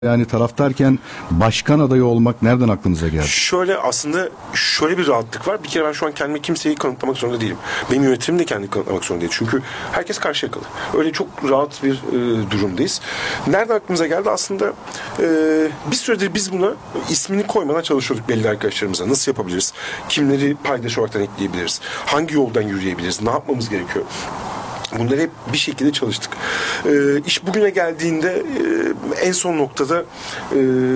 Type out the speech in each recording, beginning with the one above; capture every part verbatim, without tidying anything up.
Yani taraftarken başkan adayı olmak nereden aklınıza geldi? Şöyle aslında şöyle bir rahatlık var. Bir kere ben şu an kendime kimseyi kanıtlamak zorunda değilim. Benim yönetimim de kendini kanıtlamak zorunda değil. Çünkü herkes Karşıyakalı. Öyle çok rahat bir e, durumdayız. Nereden aklımıza geldi? Aslında e, bir süredir biz buna ismini koymadan çalışıyorduk belli arkadaşlarımıza. Nasıl yapabiliriz? Kimleri paydaş olarak ekleyebiliriz? Hangi yoldan yürüyebiliriz? Ne yapmamız gerekiyor? Bunları hep bir şekilde çalıştık. Ee, iş bugüne geldiğinde e, en son noktada e,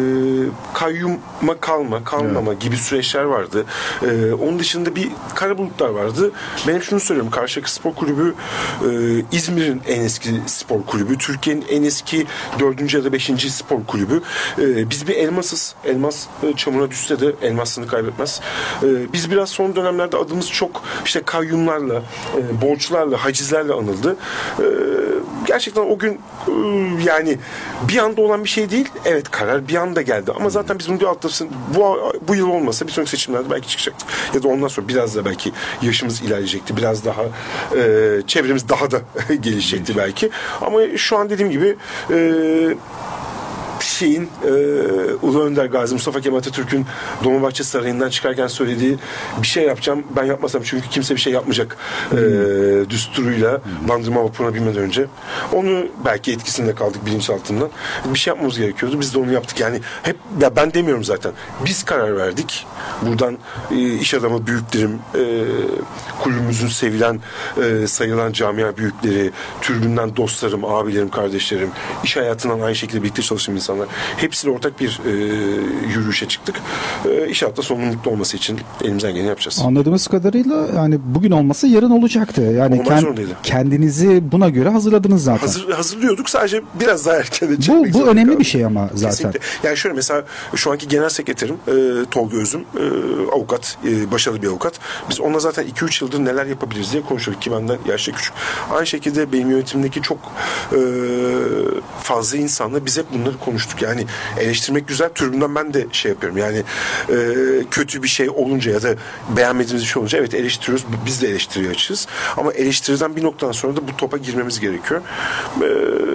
kayyuma kalma, kalmama evet. gibi süreçler vardı. E, onun dışında bir kara bulutlar vardı. Ben hep şunu söylüyorum. Karşıyaka Spor Kulübü e, İzmir'in en eski spor kulübü. Türkiye'nin en eski dördüncü ya da beşinci spor kulübü. E, biz bir elmasız. Elmas e, çamura düşse de elmasını kaybetmez. E, biz biraz son dönemlerde adımız çok işte kayyumlarla, e, borçlarla, hacizlerle anıldı. Ee, gerçekten o gün e, yani bir anda olan bir şey değil. Evet, karar bir anda geldi. Ama zaten biz bunu bir atlasın. Bu, bu yıl olmasa bir sonraki seçimlerde belki çıkacaktı. Ya da ondan sonra biraz da belki yaşımız ilerleyecekti. Biraz daha e, çevremiz daha da gelişecekti belki. Ama şu an dediğim gibi e, şeyin e, Ulu Önder Gazi Mustafa Kemal Atatürk'ün Dolmabahçe Sarayı'ndan çıkarken söylediği bir şey yapacağım, ben yapmasam çünkü kimse bir şey yapmayacak e, düsturuyla Bandırma vapuruna binmeden önce. Onu belki etkisinde kaldık bilinçaltından. Bir şey yapmamız gerekiyordu. Biz de onu yaptık. Yani hep ya ben demiyorum zaten. Biz karar verdik. Buradan e, iş adamı büyüklerim, e, kulübümüzün sevilen, e, sayılan camia büyükleri, tribünden dostlarım, abilerim, kardeşlerim, iş hayatından aynı şekilde birlikte çalışan insanlar. Hepsiyle ortak bir e, yürüyüşe çıktık. E, İnşallah da sonunun mutlu olması için elimizden geleni yapacağız. Anladığımız kadarıyla yani bugün olmasa yarın olacaktı. Yani kend, kendinizi buna göre hazırladınız zaten. Hazır, hazırlıyorduk. Sadece biraz daha erken de Bu, bu önemli kaldı. Bir şey ama zaten. Kesinlikle. Yani şöyle mesela şu anki genel sekreterim e, Tolga Özüm e, avukat, e, başarılı bir avukat. Biz onunla zaten iki üç yıldır neler yapabiliriz diye konuşuyorduk ki benden yaşça küçük. Aynı şekilde benim yönetimdeki çok e, fazla insanla biz hep bunları konuştuk. Yani eleştirmek güzel. Tribünden ben de şey yapıyorum. Yani e, kötü bir şey olunca ya da beğenmediğimiz bir şey olunca evet eleştiriyoruz. Biz de eleştiriyor açığız. Ama eleştiriden bir noktadan sonra da bu topa girmemiz gerekiyor. E,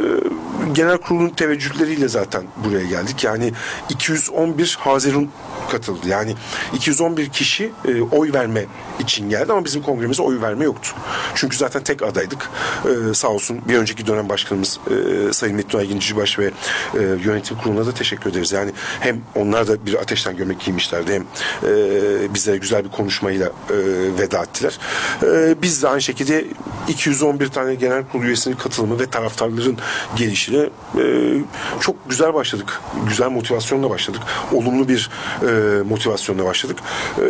genel kurulun teveccühleriyle zaten buraya geldik. Yani iki yüz on bir Hazirun katıldı. Yani iki yüz on bir kişi e, oy verme için geldi ama bizim kongremize oy verme yoktu. Çünkü zaten tek adaydık. E, sağ olsun bir önceki dönem başkanımız e, Sayın Metin Aygin Cicibaş ve e, yönetim kuruluna da teşekkür ederiz. Yani hem onlar da bir ateşten gömlek giymişlerdi hem e, bizlere güzel bir konuşmayla e, veda ettiler. E, biz de aynı şekilde iki yüz on bir tane genel kurul üyesinin katılımı ve taraftarların gelişiyle e, çok güzel başladık. Güzel motivasyonla başladık. Olumlu bir e, motivasyonla başladık. E,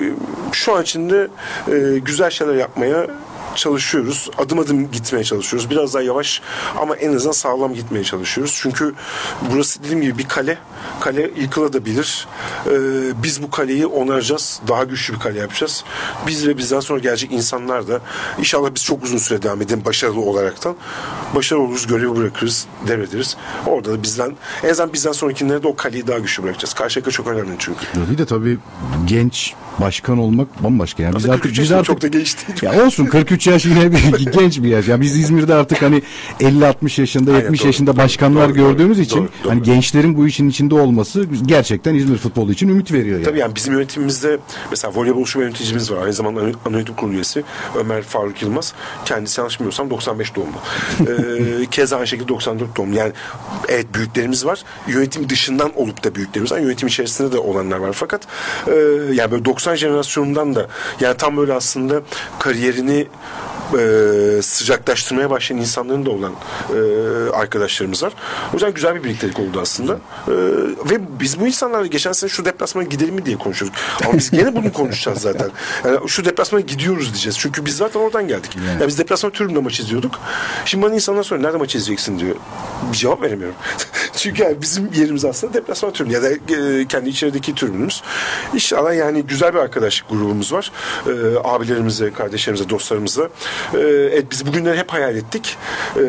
şu an içinde e, güzel şeyler yapmaya çalışıyoruz. Adım adım gitmeye çalışıyoruz. Biraz daha yavaş ama en azından sağlam gitmeye çalışıyoruz. Çünkü burası dediğim gibi bir kale. Kale yıkılabilir. Ee, biz bu kaleyi onaracağız. Daha güçlü bir kale yapacağız. Biz ve bizden sonra gelecek insanlar da inşallah biz çok uzun süre devam edelim başarılı olaraktan. Başarılı oluruz, görevi bırakırız, devrederiz. Orada da bizden, en azından bizden sonrakilere de o kaleyi daha güçlü bırakacağız. Karşıyaka çok önemli çünkü. Bir de tabii genç başkan olmak bambaşka. Yani biz artık, biz artık çok da genç değil. Ya olsun kırk üç yaş yine bir genç bir yaş. Yani biz İzmir'de artık hani elli altmış yaşında, aynen, yetmiş doğru, yaşında başkanlar doğru, gördüğümüz doğru, için doğru, doğru. Hani gençlerin bu işin içinde olması gerçekten İzmir futbolu için ümit veriyor yani. Tabii yani bizim yönetimimizde mesela voleybol şube yöneticimiz var. Aynı zamanda ana yönetim kurulu üyesi Ömer Faruk Yılmaz. Kendisi yanlış bilmiyorsam doksan beş doğumlu. ee, keza aynı şekilde doksan dört doğumlu. Yani evet büyüklerimiz var. Yönetim dışından olup da büyüklerimiz var. Yönetim içerisinde de olanlar var. Fakat e, yani böyle doksan jenerasyonundan da yani tam böyle aslında kariyerini e, sıcaklaştırmaya başlayan insanların da olan e, arkadaşlarımız var. O yüzden güzel bir birliktelik oldu aslında. E, ve biz bu insanlarla geçen sene şu deplasmana gidelim mi diye konuşuyorduk. Ama biz gene bunu konuşacağız zaten. Yani şu deplasmana gidiyoruz diyeceğiz. Çünkü biz zaten oradan geldik. Yani, yani biz deplasman tribünde maç izliyorduk. Şimdi bana insanlar soruyor nerede maç izleyeceksin diyor. Bir cevap veremiyorum. Çünkü yani bizim yerimiz aslında deplasman tribünü ya da e, kendi içerideki tribünümüz. İnşallah yani güzel bir arkadaşlık grubumuz var. E, abilerimizle, kardeşlerimizle, dostlarımızla. E, evet biz bugünleri hep hayal ettik. E,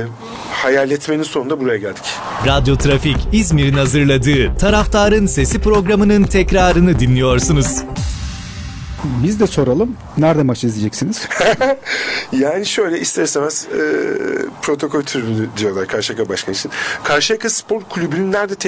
hayal etmenin sonunda buraya geldik. Radyo Trafik İzmir'in hazırladığı Taraftarın Sesi programının tekrarını dinliyorsunuz. Biz de soralım. Nerede maç izleyeceksiniz? Yani şöyle ister istemez e, protokol tribünü diyorlar Karşıyaka Başkanı için. Karşıyaka Spor Kulübü'nün nerede